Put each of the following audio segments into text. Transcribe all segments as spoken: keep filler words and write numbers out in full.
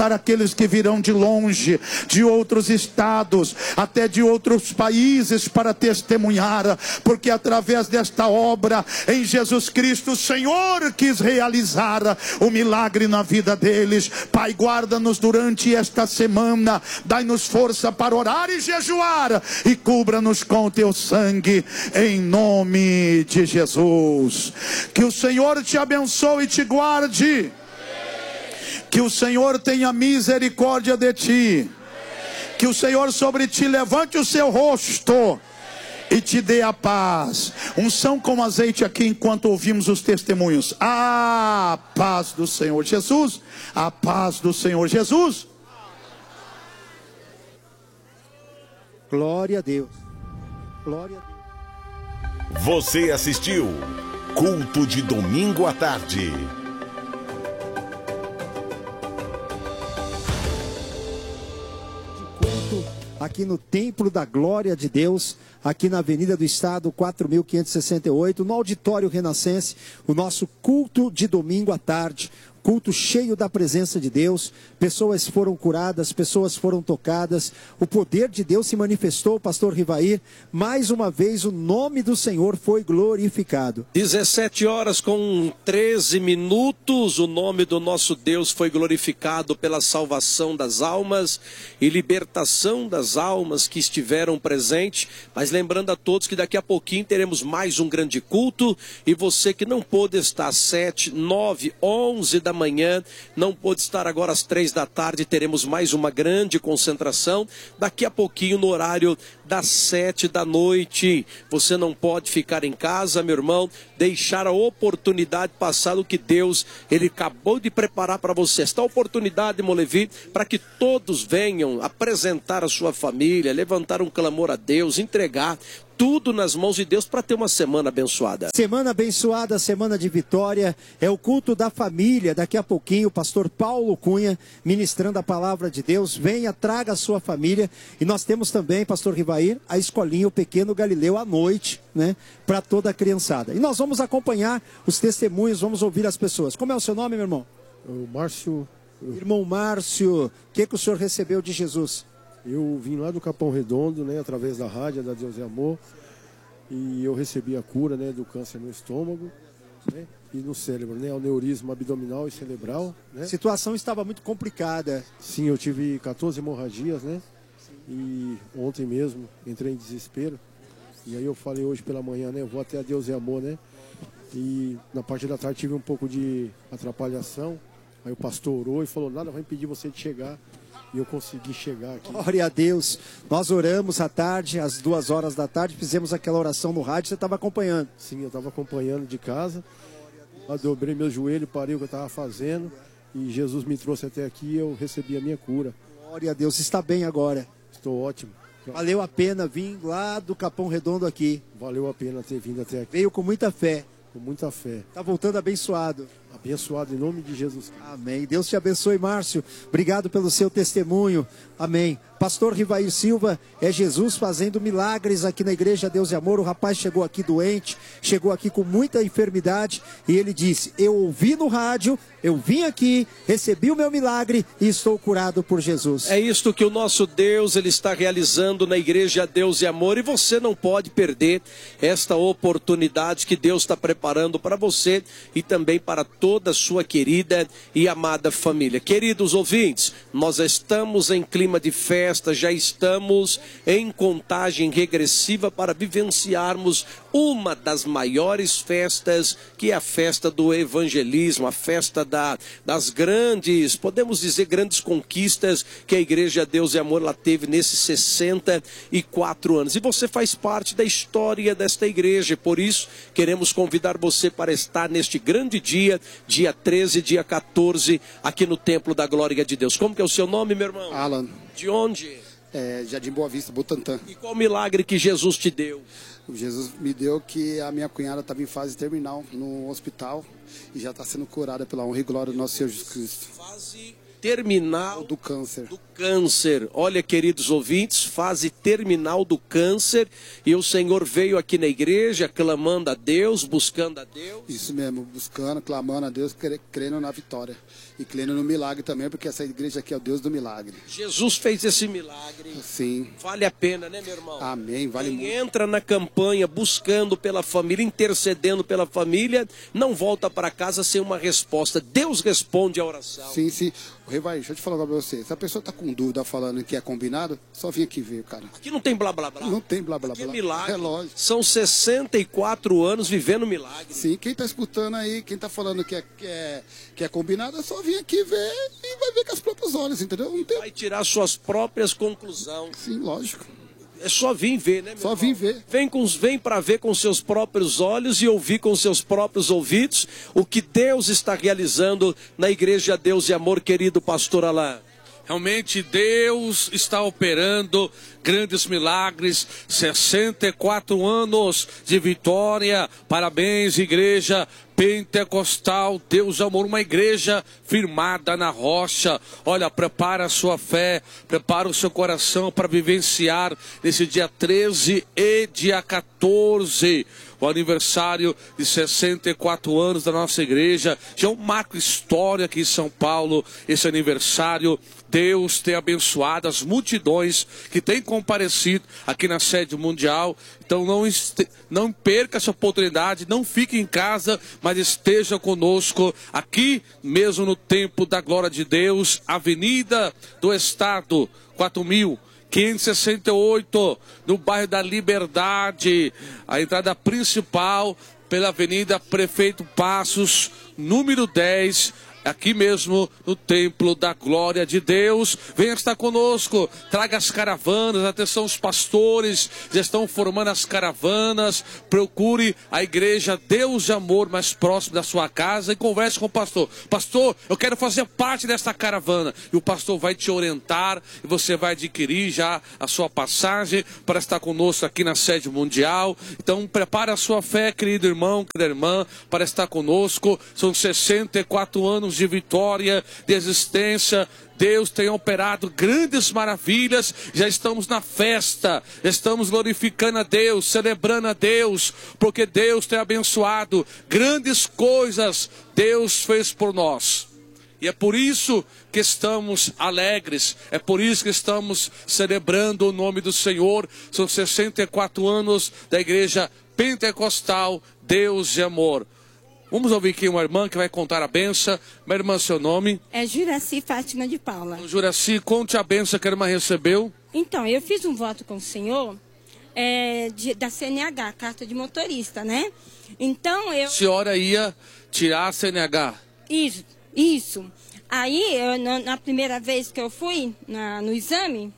aqueles que virão de longe, de outros estados, até de outros países, para testemunhar, porque através desta obra em Jesus Cristo, o Senhor quis realizar o milagre na vida deles. Pai, guarda-nos durante esta semana, dai-nos força para orar e jejuar, e cubra-nos com o teu sangue, em nome de Jesus. Que o Senhor te abençoe e te guarde. Que o Senhor tenha misericórdia de ti. Que o Senhor sobre ti levante o seu rosto e te dê a paz. Unção com azeite aqui enquanto ouvimos os testemunhos. A paz do Senhor Jesus. A paz do Senhor Jesus. Glória a Deus. Glória a Deus. Você assistiu Culto de Domingo à Tarde. Aqui no Templo da Glória de Deus, aqui na Avenida do Estado, quatro mil quinhentos e sessenta e oito, no Auditório Renascense, o nosso culto de domingo à tarde. Culto cheio da presença de Deus, pessoas foram curadas, pessoas foram tocadas, o poder de Deus se manifestou, pastor Rivair, mais uma vez o nome do Senhor foi glorificado. dezessete horas com treze minutos, o nome do nosso Deus foi glorificado pela salvação das almas e libertação das almas que estiveram presentes, mas lembrando a todos que daqui a pouquinho teremos mais um grande culto, e você que não pôde estar às sete, nove, onze da manhã, não pôde estar agora às três da tarde, teremos mais uma grande concentração, daqui a pouquinho no horário das sete da noite. Você não pode ficar em casa, meu irmão, deixar a oportunidade passar o que Deus, Ele acabou de preparar para você. Esta oportunidade, Molevi, para que todos venham apresentar a sua família, levantar um clamor a Deus, entregar tudo nas mãos de Deus para ter uma semana abençoada. Semana abençoada, semana de vitória, é o culto da família. Daqui a pouquinho o pastor Paulo Cunha ministrando a palavra de Deus. Venha, traga a sua família. E nós temos também, pastor Rivair, a escolinha O Pequeno Galileu à noite, né, para toda a criançada. E nós vamos acompanhar os testemunhos, vamos ouvir as pessoas. Como é o seu nome, meu irmão? O Márcio. Irmão Márcio, o que, que o senhor recebeu de Jesus? Eu vim lá do Capão Redondo, né, através da rádio da Deus é Amor, e eu recebi a cura, né, do câncer no estômago, né, e no cérebro, né, aneurisma abdominal e cerebral, né. A situação estava muito complicada. Sim, eu tive quatorze hemorragias, né, e ontem mesmo entrei em desespero, e aí eu falei hoje pela manhã, né, eu vou até a Deus é Amor, né, e na parte da tarde tive um pouco de atrapalhação, aí o pastor orou e falou, nada vai impedir você de chegar. E eu consegui chegar aqui. Glória a Deus. Nós oramos à tarde, às duas horas da tarde, fizemos aquela oração no rádio, você estava acompanhando? Sim, eu estava acompanhando de casa. Eu dobrei meu joelho, parei o que eu estava fazendo. E Jesus me trouxe até aqui e eu recebi a minha cura. Glória a Deus. Está bem agora? Estou ótimo. Valeu a pena vir lá do Capão Redondo aqui. Valeu a pena ter vindo até aqui. Veio com muita fé. Com muita fé. Está voltando abençoado. Abençoado em nome de Jesus. Amém. Deus te abençoe, Márcio. Obrigado pelo seu testemunho. Amém. Pastor Rivair Silva, é Jesus fazendo milagres aqui na Igreja Deus e Amor. O rapaz chegou aqui doente, chegou aqui com muita enfermidade e ele disse, eu ouvi no rádio, eu vim aqui, recebi o meu milagre e estou curado por Jesus. É isto que o nosso Deus, Ele está realizando na Igreja Deus e Amor, e você não pode perder esta oportunidade que Deus está preparando para você e também para toda a sua querida e amada família. Queridos ouvintes, nós estamos em clima de festa, já estamos em contagem regressiva para vivenciarmos uma das maiores festas, que é a festa do evangelismo, a festa da, das grandes, podemos dizer, grandes conquistas que a Igreja Deus e Amor ela teve nesses sessenta e quatro anos. E você faz parte da história desta igreja, por isso queremos convidar você para estar neste grande dia, dia treze, dia quatorze, aqui no Templo da Glória de Deus. Como que é o seu nome, meu irmão? Alan. De onde? É, Jardim Boa Vista, Butantã. E qual milagre que Jesus te deu? Jesus me deu que a minha cunhada estava em fase terminal no hospital e já está sendo curada pela honra e glória do nosso Senhor Jesus Cristo. Fase terminal do câncer. do câncer. Olha, queridos ouvintes, fase terminal do câncer. E o Senhor veio aqui na igreja clamando a Deus, buscando a Deus. Isso mesmo, buscando, clamando a Deus, crendo na vitória. E crendo no milagre também, porque essa igreja aqui é o Deus do milagre. Jesus fez esse milagre. Sim. Vale a pena, né, meu irmão? Amém, vale Quem muito. entra na campanha buscando pela família, intercedendo pela família, não volta para casa sem uma resposta. Deus responde a oração. Sim, sim. O Rei vai, deixa eu te falar agora pra você. Se a pessoa tá com dúvida falando que é combinado, só vem aqui ver, cara. Aqui não tem blá blá blá. Não tem blá blá Aqui blá. é milagre. É lógico. São sessenta e quatro anos vivendo milagre. Sim, quem tá escutando aí, quem tá falando que é, que é, que é combinado, é só vir aqui ver e vai ver com os próprios olhos, entendeu? Não tem... Vai tirar suas próprias conclusões. Sim, lógico. É só vir ver, né, meu Só irmão? vir ver. Vem, com, vem para ver com seus próprios olhos e ouvir com seus próprios ouvidos o que Deus está realizando na Igreja Deus e Amor, querido pastor Alain. Realmente Deus está operando grandes milagres, sessenta e quatro anos de vitória. Parabéns, igreja pentecostal, Deus Amor, uma igreja firmada na rocha. Olha, prepara a sua fé, prepara o seu coração para vivenciar nesse dia treze e dia quatorze. O aniversário de sessenta e quatro anos da nossa igreja. Já é um marco histórico aqui em São Paulo, esse aniversário. Deus tem abençoado as multidões que têm comparecido aqui na sede mundial. Então não, este, não perca essa oportunidade, não fique em casa, mas esteja conosco aqui mesmo no Templo da Glória de Deus, Avenida do Estado, quatro mil quinhentos e sessenta e oito, no bairro da Liberdade. A entrada principal pela Avenida Prefeito Passos, número dez, aqui mesmo no Templo da Glória de Deus. Venha estar conosco, traga as caravanas, atenção, os pastores já estão formando as caravanas. Procure a igreja Deus de Amor mais próximo da sua casa e converse com o pastor. Pastor, eu quero fazer parte dessa caravana. E o pastor vai te orientar e você vai adquirir já a sua passagem para estar conosco aqui na sede mundial. Então prepare a sua fé, querido irmão, querida irmã, para estar conosco. São sessenta e quatro anos de vitória, de existência. Deus tem operado grandes maravilhas. Já estamos na festa, estamos glorificando a Deus, celebrando a Deus, porque Deus tem abençoado grandes coisas. Deus fez por nós. E é por isso que estamos alegres, é por isso que estamos celebrando o nome do Senhor. São sessenta e quatro anos da igreja pentecostal Deus de Amor. Vamos ouvir aqui uma irmã que vai contar a benção. Minha irmã, seu nome? É Juraci Fátima de Paula. Juraci, conte a benção que a irmã recebeu. Então, eu fiz um voto com o senhor é, de, da C N H, carta de motorista, né? Então, eu... A senhora ia tirar a C N H? Isso, isso. Aí, eu, na, na primeira vez que eu fui na, no exame,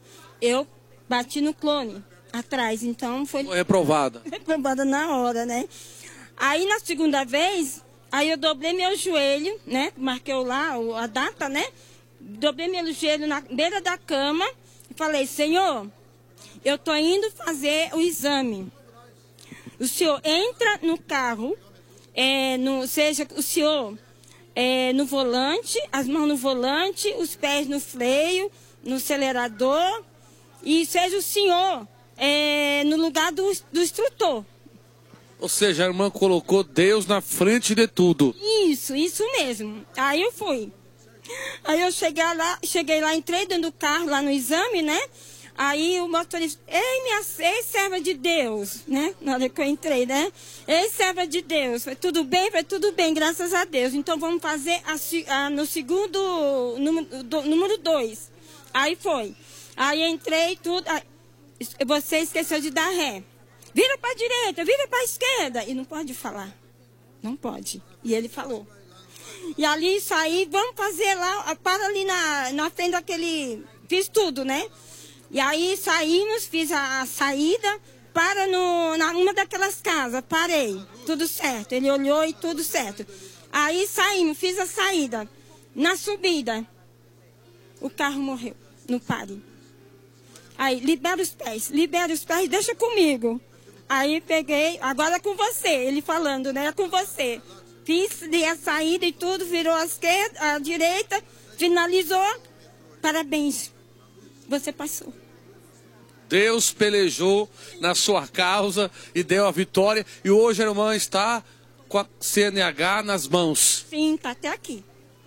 eu bati no clone atrás, então foi... Foi reprovada. Reprovada na hora, né? Aí, na segunda vez, aí eu dobrei meu joelho, né? Marquei lá a data, né? Dobrei meu joelho na beira da cama e falei, Senhor, eu tô indo fazer o exame. O senhor entra no carro, é, no, seja o senhor é, no volante, as mãos no volante, os pés no freio, no acelerador, e seja o senhor é, no lugar do, do instrutor. Ou seja, a irmã colocou Deus na frente de tudo. Isso, isso mesmo. Aí eu fui. Aí eu cheguei lá, cheguei lá, entrei dentro do carro, lá no exame, né? Aí o motorista, ei, minha ei, serva de Deus, né? Na hora que eu entrei, né? Ei, serva de Deus, foi tudo bem? Foi tudo bem, graças a Deus. Então vamos fazer a, a, no segundo, número, do, número dois. Aí foi. Aí entrei, tudo. Aí, você esqueceu de dar ré. Vira para a direita, vira para a esquerda. E não pode falar. Não pode. E ele falou. E ali saí, vamos fazer lá, para ali na, na frente daquele... Fiz tudo, né? E aí saímos, fiz a, a saída, para no, na uma daquelas casas, parei. Tudo certo. Ele olhou e tudo certo. Aí saímos, fiz a saída. Na subida, o carro morreu no pare. Aí, libera os pés, libera os pés, deixa comigo. Aí peguei, agora é com você, ele falando, né? É com você. Fiz a saída e tudo, virou à esquerda, à direita, Finalizou, parabéns, você passou. Deus pelejou na sua causa e deu a vitória. E hoje a irmã está com a C N H nas mãos. Sim, tá até aqui.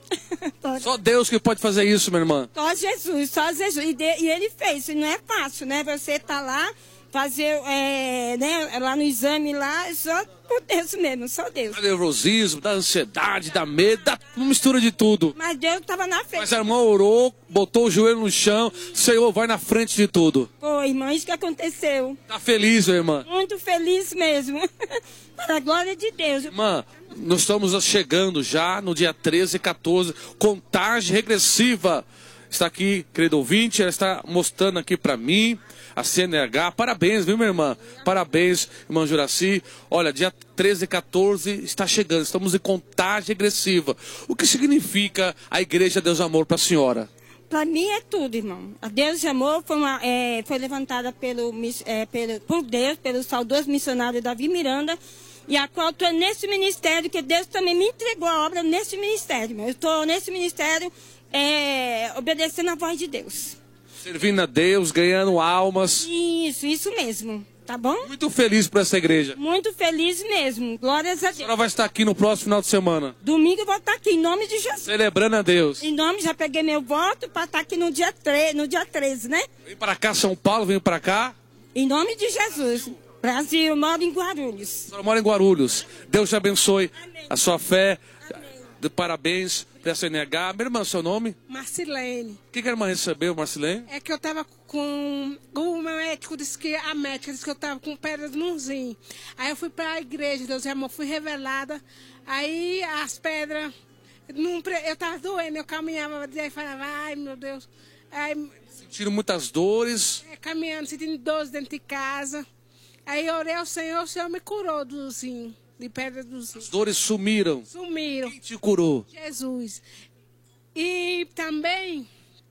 Só Deus que pode fazer isso, minha irmã. Só Jesus, só Jesus. E, de, e ele fez, não é fácil, né? Você tá lá, fazer, é, né, lá no exame lá, só por Deus mesmo, só Deus. Da nervosismo, da ansiedade, da medo, da uma mistura de tudo. Mas Deus estava na frente. Mas a irmã orou, botou o joelho no chão, Senhor, vai na frente de tudo. Foi, irmã, isso que aconteceu. Tá feliz, minha irmã? Muito feliz mesmo. Para a glória de Deus. Irmã, nós estamos chegando já no dia treze e quatorze, contagem regressiva. Está aqui, querido ouvinte, ela está mostrando aqui para mim a C N H. Parabéns, viu, minha irmã? Parabéns, irmã Juraci. Olha, dia treze e quatorze está chegando, estamos em contagem regressiva. O que significa a Igreja Deus Amor para a senhora? Para mim é tudo, irmão. A Deus de Amor foi, uma, é, foi levantada pelo, é, pelo, por Deus, pelo saudoso missionário Davi Miranda, e a qual estou nesse ministério, que Deus também me entregou a obra nesse ministério. Irmão. Eu estou nesse ministério é, obedecendo a voz de Deus. Servindo a Deus, ganhando almas. Isso, isso mesmo. Tá bom? Muito feliz por essa igreja. Muito feliz mesmo. Glórias a Deus. A senhora vai estar aqui no próximo final de semana. Domingo eu vou estar aqui, em nome de Jesus. Celebrando a Deus. Em nome, já peguei meu voto para estar aqui no dia, treze, no dia treze, né? Vem para cá, São Paulo, vem para cá. Em nome de Jesus. Brasil, eu moro em Guarulhos. A senhora mora em Guarulhos. Deus te abençoe. Amém. A sua fé. Amém. De parabéns para a C N H. Minha irmã, seu nome? Marcilene. O que, que a irmã recebeu, Marcilene? É que eu tava com... O meu médico disse que... A médica disse que eu tava com pedras no rim. Aí eu fui para a igreja, Deus e Amor, fui revelada. Aí as pedras... Não, eu tava doendo, eu caminhava e falava, ai meu Deus. Aí, sentiram muitas dores. É, caminhando, sentindo dores dentro de casa. Aí eu orei ao Senhor, o Senhor me curou do rim. De pedra dos rins. As dores sumiram. Sumiram. Quem te curou? Jesus. E também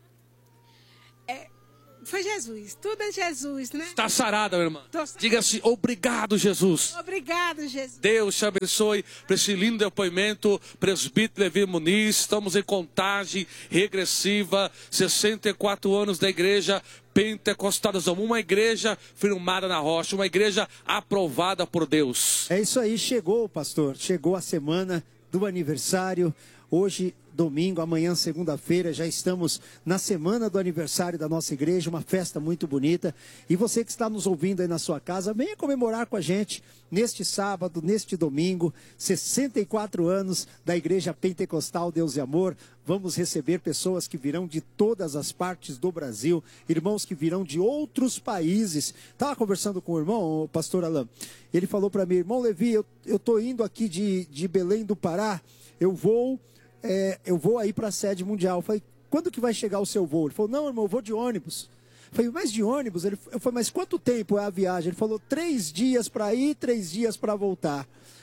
é, foi Jesus. Tudo é Jesus, né? Está sarada, minha irmã. Tô... Diga-se obrigado, Jesus. Obrigado, Jesus. Deus te abençoe por esse lindo depoimento. Presbítero Levi Muniz. Estamos em contagem regressiva. sessenta e quatro anos da igreja Pentecostal, uma igreja firmada na rocha, uma igreja aprovada por Deus. É isso aí, chegou, pastor, chegou a semana do aniversário, hoje domingo, amanhã segunda-feira, já estamos na semana do aniversário da nossa igreja, uma festa muito bonita, e você que está nos ouvindo aí na sua casa, venha comemorar com a gente, neste sábado, neste domingo, sessenta e quatro anos da igreja Pentecostal Deus e Amor. Vamos receber pessoas que virão de todas as partes do Brasil, irmãos que virão de outros países. Estava conversando com o irmão, o pastor Alain, ele falou para mim, irmão Levi, eu estou indo aqui de, de Belém do Pará, eu vou, é, eu vou aí para a sede mundial. Eu falei, quando que vai chegar o seu voo? Ele falou, não, irmão, eu vou de ônibus. Eu falei, mas de ônibus? Ele, eu falei, mas quanto tempo é a viagem? Ele falou, três dias para ir, três dias para voltar.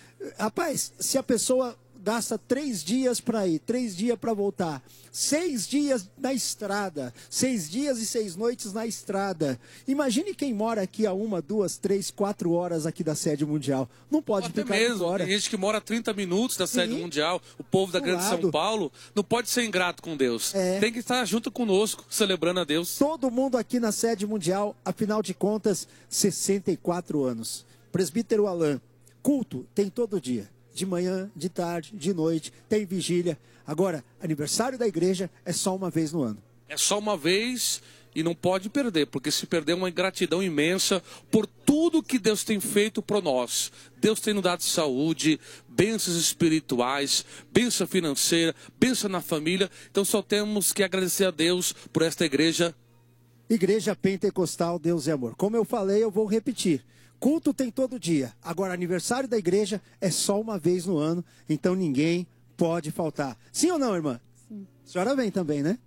Rapaz, se a pessoa gasta três dias para ir, três dias para voltar, seis dias na estrada, seis dias e seis noites na estrada. Imagine quem mora aqui a uma, duas, três, quatro horas aqui da sede mundial. Não pode Até ficar mesmo, fora. tem gente que mora a trinta minutos da sede Sim. mundial. O povo da Do grande lado. São Paulo não pode ser ingrato com Deus. É. Tem que estar junto conosco, celebrando a Deus. Todo mundo aqui na sede mundial, afinal de contas, sessenta e quatro anos. Presbítero Alain, culto tem todo dia. De manhã, de tarde, de noite, tem vigília. Agora, aniversário da igreja é só uma vez no ano. É só uma vez e não pode perder, porque se perder é uma ingratidão imensa por tudo que Deus tem feito por nós. Deus tem nos dado saúde, bênçãos espirituais, bênção financeira, bênção na família. Então só temos que agradecer a Deus por esta igreja. Igreja Pentecostal Deus e Amor. Como eu falei, eu vou repetir. Culto tem todo dia. Agora, aniversário da igreja é só uma vez no ano. Então ninguém pode faltar. Sim ou não, irmã? Sim. A senhora vem também, né?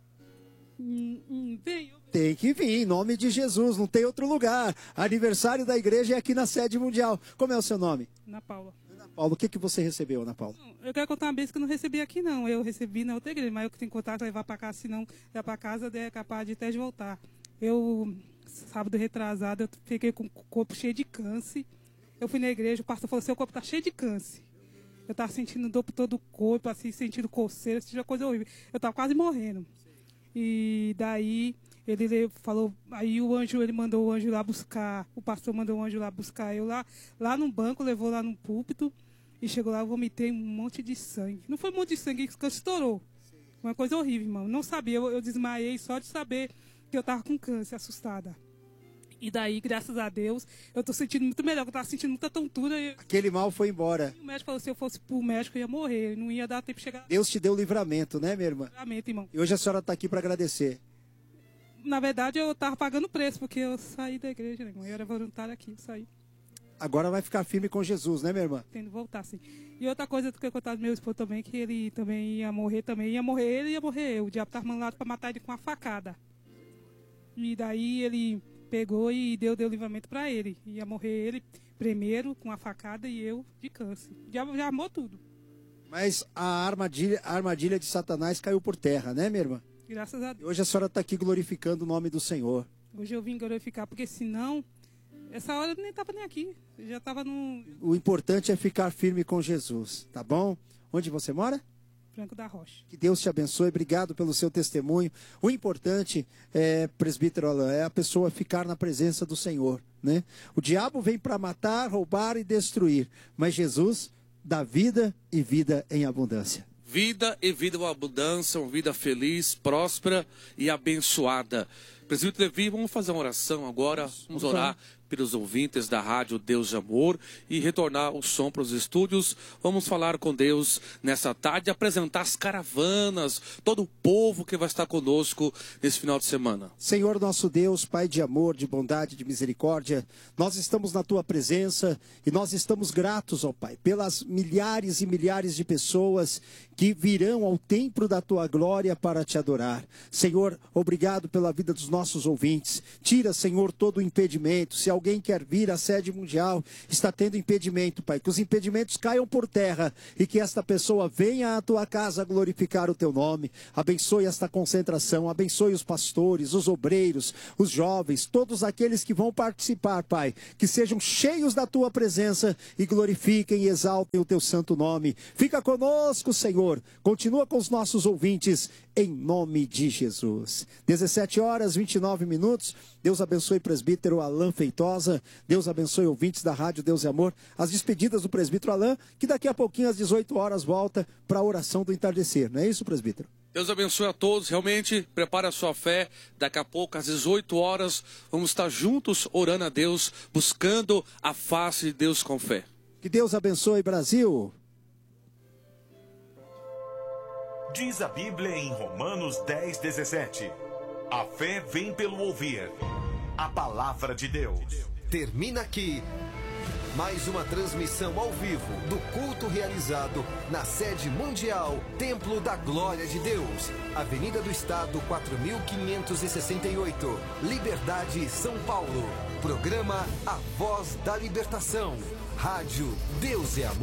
Hum, hum, venho. Tem que vir, em nome de Jesus. Não tem outro lugar. Aniversário da igreja é aqui na sede mundial. Como é o seu nome? Ana Paula. Ana Paula, o que, que você recebeu, Ana Paula? Eu quero contar uma vez que eu não recebi aqui, não. Eu recebi na outra igreja, mas eu que tenho que contar, levar para casa, senão levar para casa é capaz de até de voltar. Eu, sábado retrasado, eu fiquei com o corpo cheio de câncer. Eu fui na igreja, o pastor falou, seu corpo está cheio de câncer. Eu tava sentindo dor por todo o corpo, assim, sentindo coceira, sentindo coisa horrível. Eu tava quase morrendo. E daí ele falou, aí o anjo, ele mandou o anjo lá buscar, o pastor mandou o anjo lá buscar eu lá, lá no banco, levou lá no púlpito, e chegou lá, eu vomitei um monte de sangue. Não foi um monte de sangue que estourou. Uma coisa horrível, irmão. Não sabia, eu, eu desmaiei só de saber que eu tava com câncer, assustada. E daí, graças a Deus, eu tô sentindo muito melhor, eu tava sentindo muita tontura. E... Aquele mal foi embora. O médico falou, se eu fosse pro médico, eu ia morrer, não ia dar tempo de chegar. Deus te deu livramento, né, minha irmã? Livramento, irmão. E hoje a senhora tá aqui para agradecer. Na verdade, eu tava pagando preço, porque eu saí da igreja, né, irmão? Eu era voluntário aqui, eu saí. Agora vai ficar firme com Jesus, né, minha irmã? Tendo que voltar, sim. E outra coisa que eu contava do meu esposo também, que ele também ia morrer também. Ia morrer ele, ia morrer eu. O diabo tava mandado para matar ele com uma facada. E daí ele pegou e deu, deu livramento para ele. Ia morrer ele primeiro com a facada e eu de câncer. O diabo já armou tudo. Mas a armadilha, a armadilha de Satanás caiu por terra, né, minha irmã? Graças a Deus. E hoje a senhora está aqui glorificando o nome do Senhor. Hoje eu vim glorificar, porque senão, essa hora eu nem estava nem aqui. Eu já estava no... O importante é ficar firme com Jesus, tá bom? Onde você mora? Franco da Rocha. Que Deus te abençoe, obrigado pelo seu testemunho. O importante, é, presbítero Alain, é a pessoa ficar na presença do Senhor, né? O diabo vem para matar, roubar e destruir, mas Jesus dá vida e vida em abundância. Vida e vida em abundância, uma vida feliz, próspera e abençoada. Presbítero Levi, vamos fazer uma oração agora, vamos orar pelos ouvintes da rádio Deus de Amor e retornar o som para os estúdios. Vamos falar com Deus nessa tarde, apresentar as caravanas, todo o povo que vai estar conosco nesse final de semana. Senhor nosso Deus, Pai de amor, de bondade, de misericórdia, nós estamos na Tua presença e nós estamos gratos, ó Pai, pelas milhares e milhares de pessoas que virão ao templo da Tua glória para Te adorar. Senhor, obrigado pela vida dos nossos ouvintes. Tira, Senhor, todo o impedimento. Se alguém quer vir à sede mundial, está tendo impedimento, Pai, que os impedimentos caiam por terra e que esta pessoa venha à Tua casa glorificar o Teu nome. Abençoe esta concentração, abençoe os pastores, os obreiros, os jovens, todos aqueles que vão participar, Pai, que sejam cheios da Tua presença e glorifiquem e exaltem o Teu santo nome. Fica conosco, Senhor, continua com os nossos ouvintes, em nome de Jesus. dezessete horas, vinte e nove minutos. Deus abençoe o presbítero Alain Feitosa. Deus abençoe ouvintes da rádio Deus e Amor. As despedidas do presbítero Alain, que daqui a pouquinho às dezoito horas volta para a oração do entardecer. Não é isso, presbítero? Deus abençoe a todos. Realmente, prepare a sua fé. Daqui a pouco, às dezoito horas, vamos estar juntos orando a Deus, buscando a face de Deus com fé. Que Deus abençoe, Brasil. Diz a Bíblia em Romanos dez, dezessete. A fé vem pelo ouvir a palavra de Deus. Termina aqui mais uma transmissão ao vivo do culto realizado na sede mundial Templo da Glória de Deus, Avenida do Estado quatro mil quinhentos e sessenta e oito, Liberdade, São Paulo. Programa A Voz da Libertação. Rádio Deus e Amor.